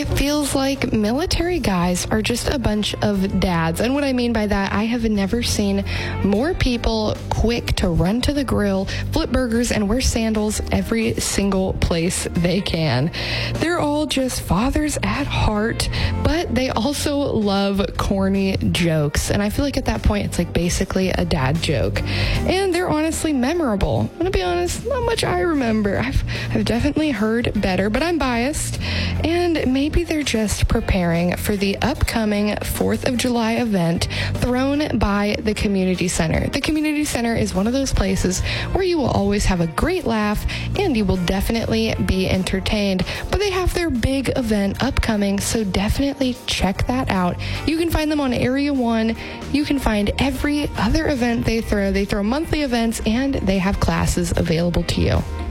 It feels like military guys are just a bunch of dads. And what I mean by that, I have never seen more people quick to run to the grill, flip burgers, and wear sandals every single place they can. They're all just fathers at heart, but they also love corny jokes. And I feel like at that point, it's like basically a dad joke. And they're honestly memorable. I'm going to be honest, not much I remember. I've definitely heard better, but I'm biased. And maybe they're just preparing for the upcoming 4th of July event thrown by the community center. The community center is one of those places where you will always have a great laugh and you will definitely be entertained. But they have their big event upcoming, so definitely check that out. You can find them on Area 1. You can find every other event they throw. They throw monthly events and they have classes available to you.